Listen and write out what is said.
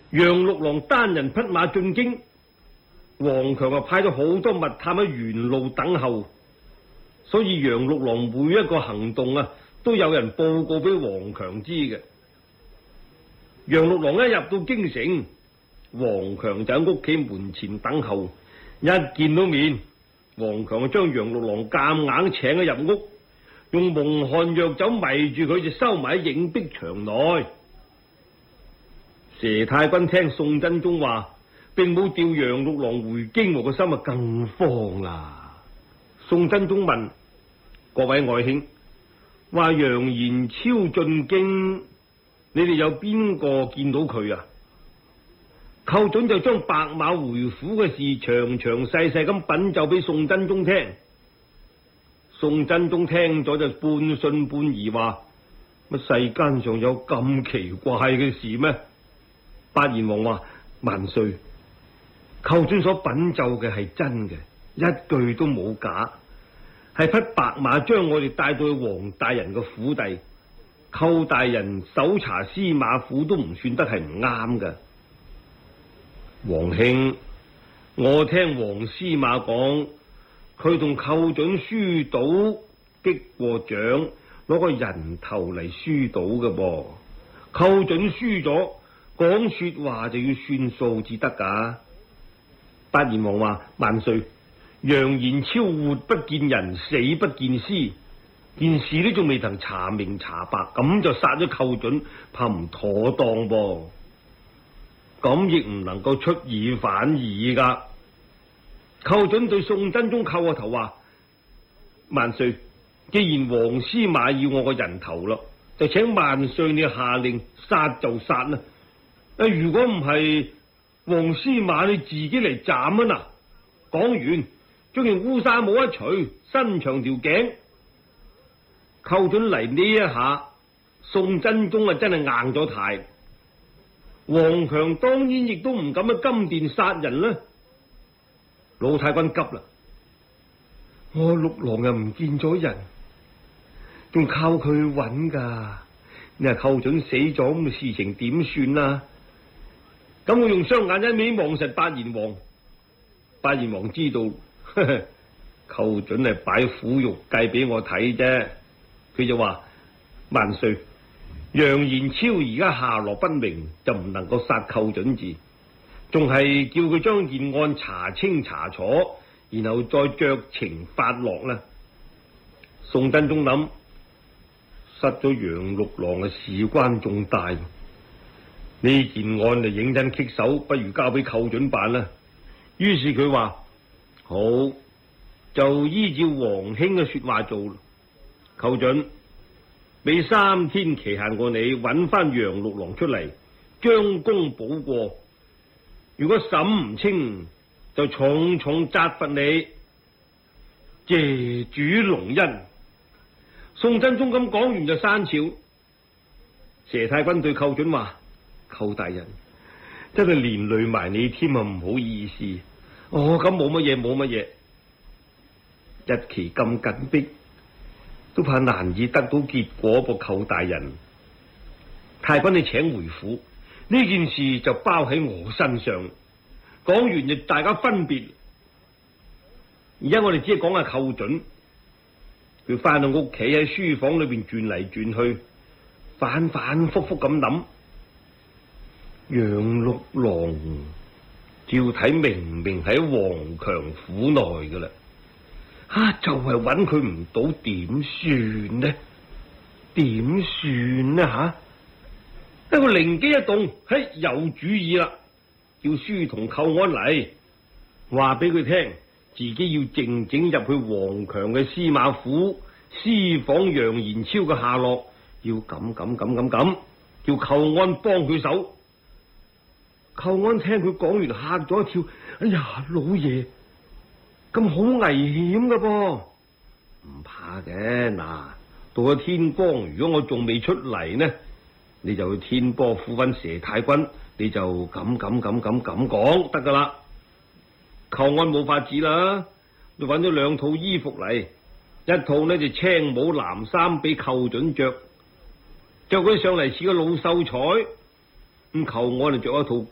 楊六郎單人匹馬進京，王強啊派咗好多密探喺沿路等候，所以楊六郎每一個行動啊，都有人報告俾王強知嘅。楊六郎一入到京城，王強就喺屋企門前等候。一見到面，王強就將楊六郎夾硬請咗入屋，用蒙汗藥酒迷住佢，就收埋喺影壁牆內。佘太君聽宋真宗話，並冇調楊六郎回京，我個心啊更慌啦。宋真宗問各位愛卿，話楊延超進京，你哋有邊個見到佢啊？寇準就將白馬回府嘅事詳詳細細咁稟奏俾宋真宗聽。宋真宗聽咗就半信半疑，話乜世間上有咁奇怪嘅事咩？八賢王話：萬歲，寇準所稟奏嘅係真嘅，一句都冇假，係匹白馬將我哋帶到去王大人嘅府邸，寇大人搜查司馬府都唔算得係唔啱㗎。王兄，我聽王司馬講，佢同寇準輸賭擊過掌，攞個人頭嚟輸賭嘅噃。寇準輸咗，講說話就要算數至得噶。八賢王話：萬歲，楊延超活不見人，死不見屍，件事都仲未曾查明查白，咁就殺咗寇準，怕唔妥當噃。咁亦唔能夠出爾反爾噶。寇準對宋真宗叩個頭話：萬歲，既然王司馬要我個人頭咯，就請萬歲你下令殺就殺啦。如果唔係，王司馬你自己嚟斬啊嗱！講完，將件烏紗帽一除，伸長條頸。寇準嚟呢一下，宋真宗啊真係硬咗態。王強當然亦都唔敢喺金殿殺人啦。老太君急啦，我六郎又唔見咗人，仲靠佢揾噶。你話寇準死咗，咁事情點算啊？咁我用雙眼一味望實八賢王，八賢王知道呵呵寇準係擺苦肉計俾我睇啫。佢就話：萬歲，楊延超而家下落不明，就唔能夠殺寇準字，仲係叫佢將件案查清查楚，然後再酌情發落啦。宋真宗諗，失咗楊六郎嘅事關重大，呢件案就認真棘手，不如交俾寇準辦啦。於是佢話：好，就依照皇兄嘅說話做。寇準，俾3天期限過你，揾翻楊六郎出嚟，將功補過。如果審唔清，就重重責罰你。謝主隆恩。宋真宗咁講完就刪朝。佘太君對寇準話：寇大人，真係連累埋你添啊，唔好意思。哦，咁冇乜嘢，冇乜嘢。日期咁緊迫，都怕難以得到結果噃，寇大人。太君你請回府，呢件事就包喺我身上。講完就大家分別。而家我哋只係講下寇準，佢翻到屋企喺書房裏邊轉嚟轉去，反反复复咁諗。楊六郎照睇明明喺王強府內噶啦，就係揾佢唔到，點算呢？點算呢？一個靈機一動，有主意啦！叫書同寇安嚟，話俾佢聽，自己要靜靜入去王強嘅司馬府，私訪楊延超嘅下落，要咁，叫寇安幫佢手。寇安聽佢講完，嚇咗一跳，哎呀，老爺，咁好危險噶噃！唔怕嘅，嗱，到咗天光，如果我仲未出嚟呢，你就去天波府揾佘太君，你就咁講得噶啦。寇安冇法子啦，就揾咗2套衣服嚟，一套呢就青帽藍衫俾寇準着佢上嚟似個老秀才，咁寇安就着一套